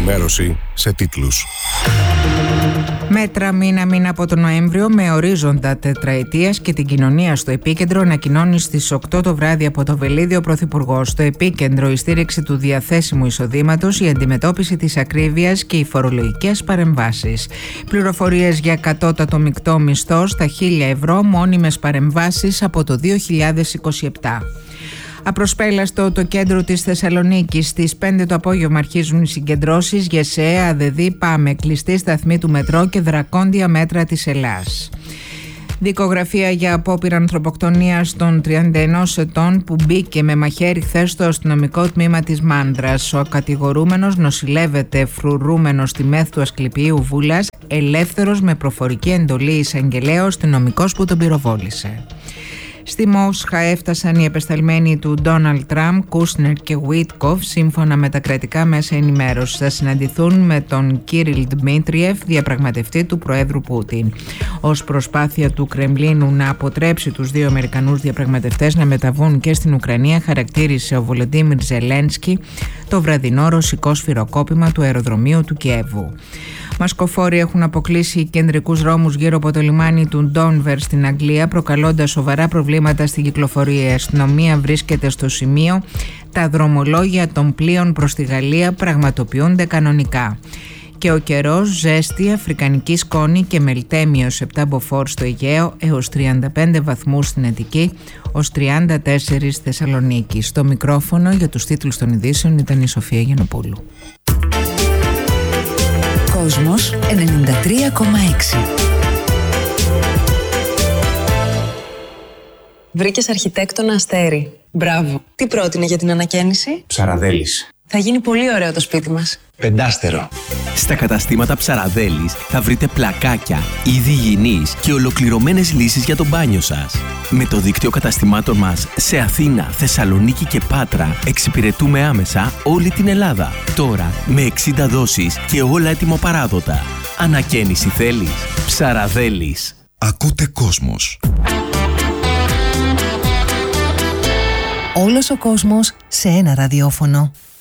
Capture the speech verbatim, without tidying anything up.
ενημέρωση σε τίτλους. Μέτρα μήνα-μήνα από τον Νοέμβριο με ορίζοντα τετραετίας και την κοινωνία στο επίκεντρο, ανακοινώνει στις οκτώ το βράδυ από το Βελίδιο ο Πρωθυπουργός. Στο επίκεντρο η στήριξη του διαθέσιμου εισοδήματος, η αντιμετώπιση της ακρίβειας και οι φορολογικές παρεμβάσεις. Πληροφορίες για κατώτατο μεικτό μισθό στα χίλια ευρώ, μόνιμες παρεμβάσεις από το δύο χιλιάδες είκοσι επτά. Απροσπέλαστο το κέντρο της Θεσσαλονίκης. Στις πέντε το απόγευμα αρχίζουν οι συγκεντρώσεις για ΣΕ, ΑΔΔ, ΠΑΜΕ, κλειστή σταθμή του μετρό και δρακόντια μέτρα της Ελλάς. Δικογραφία για απόπειρα ανθρωποκτονίας των τριάντα ενός ετών που μπήκε με μαχαίρι χθες στο αστυνομικό τμήμα της Μάνδρας. Ο κατηγορούμενος νοσηλεύεται φρουρούμενος στη μεθ του Ασκληπιείου Βούλας, ελεύθερος με προφορική εντολή εισαγγελέα ο αστυνομικός που τον πυροβόλησε. Στη Μόσχα έφτασαν οι επεσταλμένοι του Ντόναλντ Τραμπ, Κούσνερ και Βουίτκοφ, σύμφωνα με τα κρατικά μέσα ενημέρωσης. Θα συναντηθούν με τον Κύριλ Ντμίτριεφ, διαπραγματευτή του Προέδρου Πούτιν. Ως προσπάθεια του Κρεμλίνου να αποτρέψει τους δύο Αμερικανούς διαπραγματευτές να μεταβούν και στην Ουκρανία, χαρακτήρισε ο Βολοντίμιρ Ζελένσκι το βραδινό ρωσικό σφυροκόπημα του αεροδρομίου του Κιέβου. Μασκοφόροι έχουν αποκλείσει κεντρικούς δρόμους γύρω από το λιμάνι του Ντόνβερ στην Αγγλία, προκαλώντας σοβαρά προβλήματα στην κυκλοφορία. Η αστυνομία βρίσκεται στο σημείο. Τα δρομολόγια των πλοίων προς τη Γαλλία πραγματοποιούνται κανονικά. Και ο καιρός, ζέστη, αφρικανική σκόνη και μελτέμιος επτά μποφόρ στο Αιγαίο έως τριάντα πέντε βαθμούς στην Αττική, ως τριάντα τέσσερα στη Θεσσαλονίκη. Στο μικρόφωνο για τους τίτλους των ειδήσεων ήταν η Σοφία Γιαννοπούλου. Κόσμος ενενήντα τρία κόμμα έξι. Βρήκες αρχιτέκτονα Αστέρι. Μπράβο. Τι πρότεινε για την ανακαίνιση? Ψαραδέλης. Θα γίνει πολύ ωραίο το σπίτι μας. Πεντάστερο. Στα καταστήματα Ψαραδέλης θα βρείτε πλακάκια, είδη υγιεινής και ολοκληρωμένες λύσεις για το μπάνιο σας. Με το δίκτυο καταστημάτων μας σε Αθήνα, Θεσσαλονίκη και Πάτρα εξυπηρετούμε άμεσα όλη την Ελλάδα. Τώρα με εξήντα δόσεις και όλα έτοιμο παράδοτα. Ανακαίνιση θέλεις? Ψαραδέλης. Ακούτε Κόσμος. Όλος ο κόσμος σε ένα ραδιόφωνο.